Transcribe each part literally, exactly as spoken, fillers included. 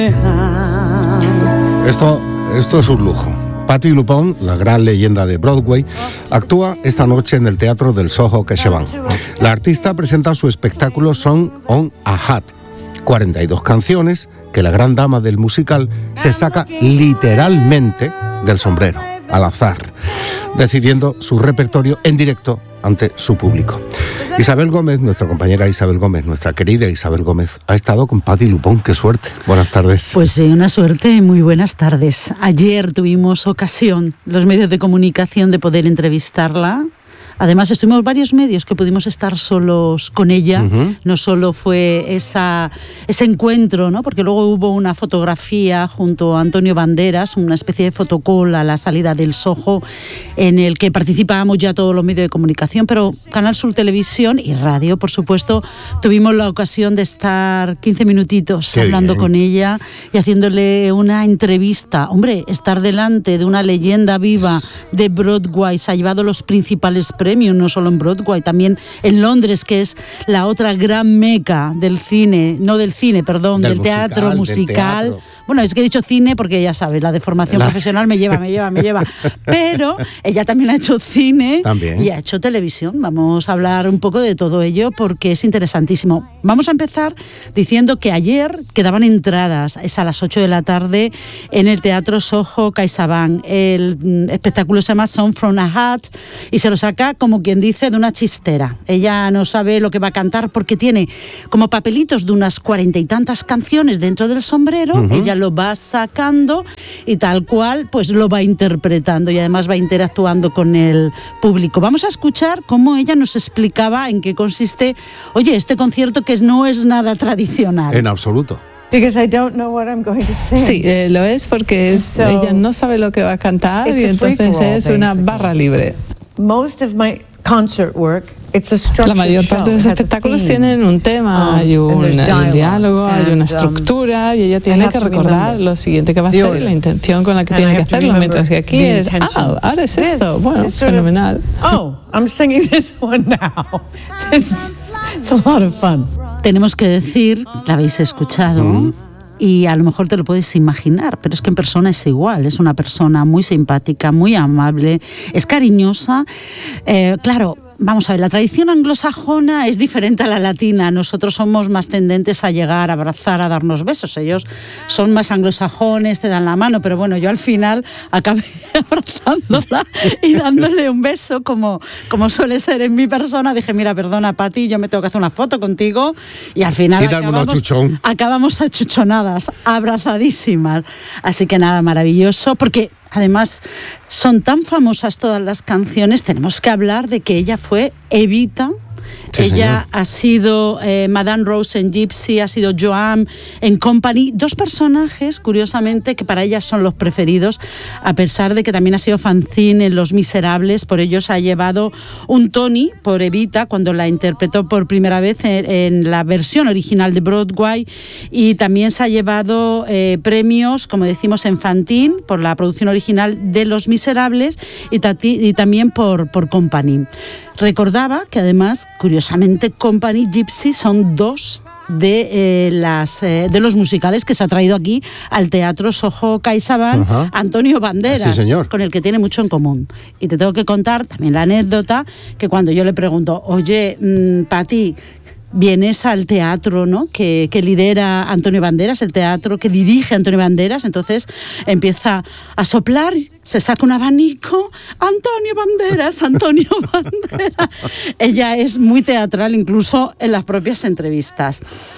Esto, esto es un lujo. Patti LuPone, la gran leyenda de Broadway, actúa esta noche en el Teatro del Soho CaixaBank. La artista presenta su espectáculo Song on a Hat, cuarenta y dos canciones que la gran dama del musical se saca literalmente del sombrero, al azar, decidiendo su repertorio en directo ante su público. Isabel Gómez, nuestra compañera Isabel Gómez, nuestra querida Isabel Gómez, ha estado con Patti LuPone. ¡Qué suerte! Buenas tardes. Pues sí, una suerte. Muy buenas tardes. Ayer tuvimos ocasión, los medios de comunicación, de poder entrevistarla. Además, estuvimos varios medios que pudimos estar solos con ella. Uh-huh. No solo fue esa, ese encuentro, ¿no? Porque luego hubo una fotografía junto a Antonio Banderas, una especie de fotocall a la salida del Soho, en el que participábamos ya todos los medios de comunicación, pero Canal Sur Televisión y Radio, por supuesto, tuvimos la ocasión de estar quince minutitos Qué hablando bien. con ella y haciéndole una entrevista. Hombre, estar delante de una leyenda viva es... de Broadway, se ha llevado los principales premios, no solo en Broadway, también en Londres, que es la otra gran meca del cine, no del cine, perdón, del, del musical, teatro musical. Del teatro. Bueno, es que he dicho cine porque ya sabes, la deformación la... profesional me lleva, me lleva, me lleva. Pero ella también ha hecho cine también. y ha hecho televisión. Vamos a hablar un poco de todo ello porque es interesantísimo. Vamos a empezar diciendo que ayer quedaban entradas, es a las ocho de la tarde, en el Teatro Soho CaixaBank. El espectáculo se llama Song from a Hat y se lo saca, como quien dice, de una chistera. Ella no sabe lo que va a cantar porque tiene como papelitos de unas cuarenta y tantas canciones dentro del sombrero. Uh-huh. Ella lo va sacando y tal cual pues lo va interpretando y además va interactuando con el público. Vamos a escuchar cómo ella nos explicaba en qué consiste, oye, este concierto que no es nada tradicional. En absoluto. Because I don't know what I'm going to sing. Sí, eh, lo es porque es, so, ella no sabe lo que va a cantar y entonces es una barra libre. Most of my concert work, it's a structured La mayor parte de los espectáculos tienen un tema, um, hay un, un diálogo, and, hay una estructura y ella tiene que recordar lo siguiente que va a hacer y la intención con la que tiene que hacerlo, mientras que aquí es, ah, ahora es esto, bueno, fenomenal. Oh, I'm singing this one now. It's, it's a lot of fun. Tenemos que decir, la habéis escuchado, mm. y a lo mejor te lo puedes imaginar, pero es que en persona es igual, es una persona muy simpática, muy amable, es cariñosa, eh, claro. Vamos a ver, la tradición anglosajona es diferente a la latina. Nosotros somos más tendentes a llegar, a abrazar, a darnos besos. Ellos son más anglosajones, te dan la mano, pero bueno, yo al final acabé abrazándola y dándole un beso, como, como suele ser en mi persona. Dije, mira, perdona, Patti, yo me tengo que hacer una foto contigo. Y al final acabamos, acabamos achuchonadas, abrazadísimas. Así que nada, maravilloso, porque además son tan famosas todas las canciones, tenemos que hablar de que ella fue Evita. Sí, ella señor. ha sido eh, Madame Rose en Gypsy, ha sido Joan en Company, dos personajes, curiosamente, que para ella son los preferidos, a pesar de que también ha sido Fantine en Los Miserables. Por ello se ha llevado un Tony por Evita cuando la interpretó por primera vez en, en la versión original de Broadway, y también se ha llevado eh, premios, como decimos, en Fantine por la producción original de Los Miserables y, tati, y también por, por Company. Recordaba que además, curiosamente, Company, Gypsy son dos de, eh, las, eh, de los musicales que se ha traído aquí al Teatro Soho CaixaBank, uh-huh. Antonio Banderas, sí, señor. Con el que tiene mucho en común. Y te tengo que contar también la anécdota que cuando yo le pregunto, oye, mmm, Patti, vienes al teatro, ¿no?, que, que lidera Antonio Banderas, el teatro que dirige Antonio Banderas, entonces empieza a soplar, se saca un abanico, Antonio Banderas, Antonio Banderas. Ella es muy teatral, incluso en las propias entrevistas.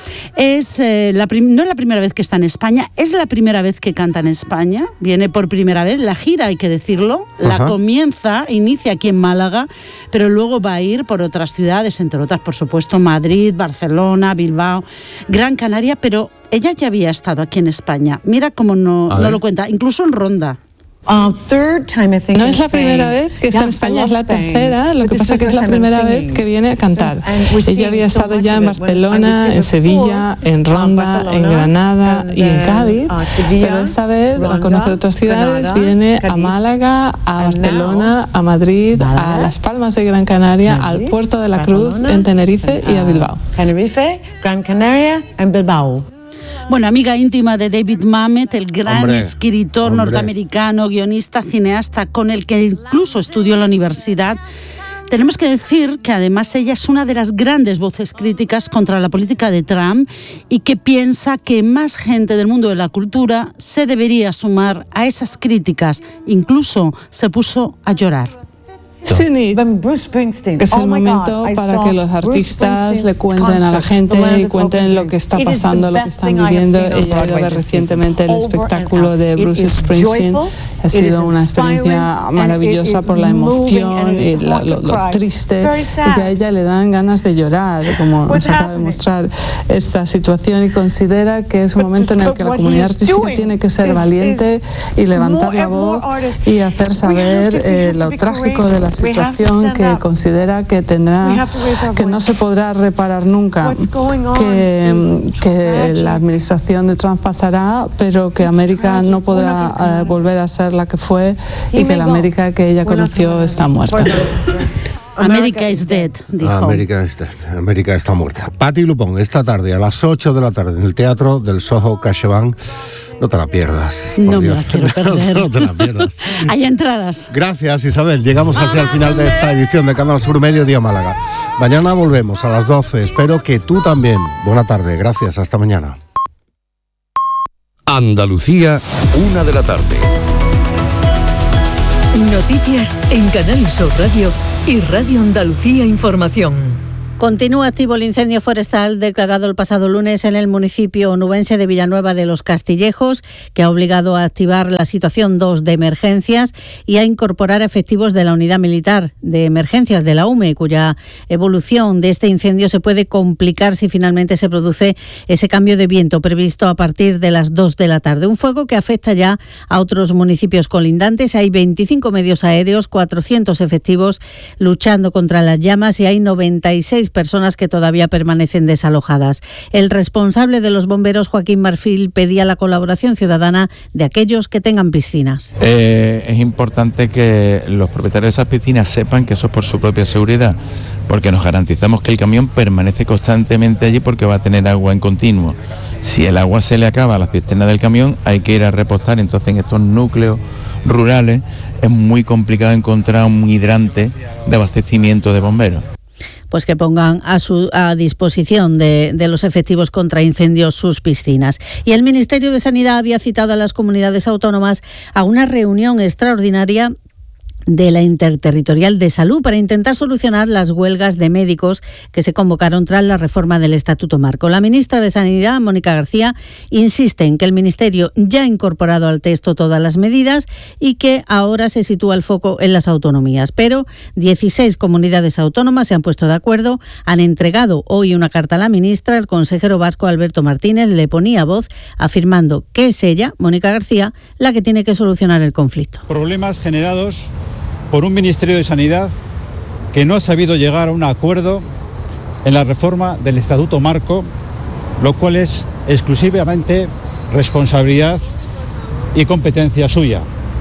Es, eh, la prim- no es la primera vez que está en España, es la primera vez que canta en España, viene por primera vez, la gira, hay que decirlo, la Ajá. comienza, inicia aquí en Málaga, pero luego va a ir por otras ciudades, entre otras, por supuesto, Madrid, Barcelona, Bilbao, Gran Canaria, pero ella ya había estado aquí en España. Mira cómo no, no lo cuenta, incluso en Ronda. Uh, third time, I think, no es la primera vez que está yeah, en España, es la tercera, lo que pasa es que es la primera vez que viene a cantar. Ella había estado ya en Barcelona, en Sevilla, en Ronda, en Granada y en Cádiz, pero esta vez a conocer otras ciudades, viene a Málaga, a Barcelona, a Madrid, a Las Palmas de Gran Canaria, al Puerto de la Cruz en Tenerife y a Bilbao. Tenerife, Gran Canaria y Bilbao. Bueno, amiga íntima de David Mamet, el gran Hombre, escritor hombre. norteamericano, guionista, cineasta, con el que incluso estudió en la universidad. Tenemos que decir que además ella es una de las grandes voces críticas contra la política de Trump y que piensa que más gente del mundo de la cultura se debería sumar a esas críticas. Incluso se puso a llorar. Cynic, que es el momento para que los artistas le cuenten a la gente y cuenten lo que está pasando, lo que están viviendo. Ella ha ido a ver recientemente el espectáculo de Bruce Springsteen. Ha sido una experiencia maravillosa por la emoción y la, lo, lo triste, y que a ella le dan ganas de llorar, como nos acaba de mostrar esta situación, y considera que es un momento en el que la comunidad artística tiene que ser valiente y levantar la voz y hacer saber eh, lo trágico de la situación, que considera que tendrá, que no se podrá reparar nunca, que, que la administración de Trump pasará, pero que América no podrá eh, volver a ser la que fue, y que la América que ella conoció está muerta. America is dead, dijo. América está, América está muerta. Patti Lupón, esta tarde a las ocho de la tarde en el Teatro del Soho CaixaBank. No te la pierdas. No me la quiero perder. No, no te la pierdas. Hay entradas. Gracias, Isabel. Llegamos así al final de esta edición de Canal Sur Mediodía Málaga. Mañana volvemos a las doce. Espero que tú también. Buena tarde. Gracias. Hasta mañana. Andalucía, una de la tarde. Noticias en Canal Sur Radio y Radio Andalucía Información. Continúa activo el incendio forestal declarado el pasado lunes en el municipio onubense de Villanueva de los Castillejos, que ha obligado a activar la situación dos de emergencias y a incorporar efectivos de la Unidad Militar de Emergencias de la U M E, cuya evolución de este incendio se puede complicar si finalmente se produce ese cambio de viento previsto a partir de las dos de la tarde. Un fuego que afecta ya a otros municipios colindantes. Hay veinticinco medios aéreos, cuatrocientos efectivos luchando contra las llamas, y hay noventa y seis personas que todavía permanecen desalojadas. El responsable de los bomberos, Joaquín Marfil, pedía la colaboración ciudadana de aquellos que tengan piscinas. Eh, es importante que los propietarios de esas piscinas sepan que eso es por su propia seguridad, porque nos garantizamos que el camión permanece constantemente allí porque va a tener agua en continuo. Si el agua se le acaba a la cisterna del camión, hay que ir a repostar. Entonces, en estos núcleos rurales es muy complicado encontrar un hidrante de abastecimiento de bomberos. Pues que pongan a su a disposición de, de los efectivos contra incendios sus piscinas. Y el Ministerio de Sanidad había citado a las comunidades autónomas a una reunión extraordinaria de la Interterritorial de Salud para intentar solucionar las huelgas de médicos que se convocaron tras la reforma del Estatuto Marco. La ministra de Sanidad, Mónica García, insiste en que el Ministerio ya ha incorporado al texto todas las medidas y que ahora se sitúa el foco en las autonomías. Pero dieciséis comunidades autónomas se han puesto de acuerdo, han entregado hoy una carta a la ministra. El consejero vasco Alberto Martínez le ponía voz afirmando que es ella, Mónica García, la que tiene que solucionar el conflicto. Problemas generados por un Ministerio de Sanidad que no ha sabido llegar a un acuerdo en la reforma del Estatuto Marco, lo cual es exclusivamente responsabilidad y competencia suya.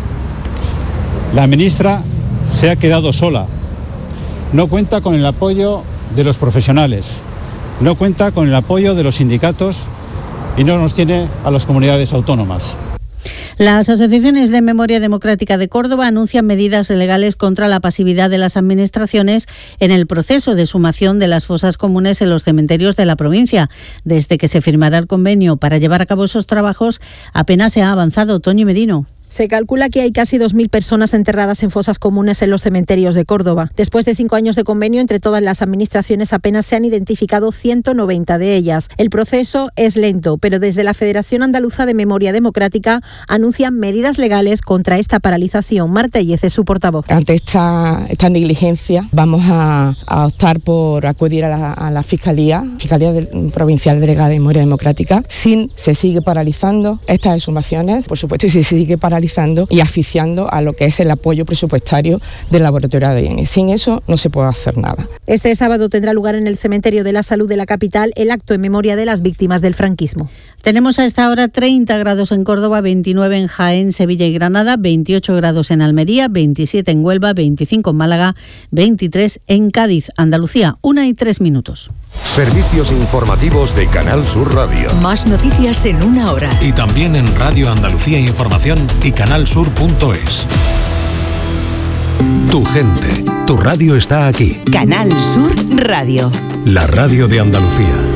La ministra se ha quedado sola, no cuenta con el apoyo de los profesionales, no cuenta con el apoyo de los sindicatos y no nos tiene a las comunidades autónomas. Las asociaciones de Memoria Democrática de Córdoba anuncian medidas legales contra la pasividad de las administraciones en el proceso de sumación de las fosas comunes en los cementerios de la provincia. Desde que se firmará el convenio para llevar a cabo esos trabajos, apenas se ha avanzado. Toñi Merino. Se calcula que hay casi dos mil personas enterradas en fosas comunes en los cementerios de Córdoba. Después de cinco años de convenio entre todas las administraciones, apenas se han identificado ciento noventa de ellas. El proceso es lento, pero desde la Federación Andaluza de Memoria Democrática anuncian medidas legales contra esta paralización. Marta Yez es su portavoz. Ante esta, esta negligencia vamos a, a optar por acudir a la, a la Fiscalía, Fiscalía de, Provincial Delegada de Memoria Democrática, si se sigue paralizando estas exhumaciones, por supuesto, y si se sigue paralizando y asfixiando a lo que es el apoyo presupuestario del laboratorio de A D N. Sin eso no se puede hacer nada. Este sábado tendrá lugar en el Cementerio de la Salud de la capital el acto en memoria de las víctimas del franquismo. Tenemos a esta hora treinta grados en Córdoba, veintinueve en Jaén, Sevilla y Granada, veintiocho grados en Almería, veintisiete en Huelva, veinticinco en Málaga, veintitrés en Cádiz. Andalucía, una y tres minutos. Servicios informativos de Canal Sur Radio. Más noticias en una hora. Y también en Radio Andalucía Información y canalsur punto es. Tu gente, tu radio está aquí. Canal Sur Radio. La radio de Andalucía.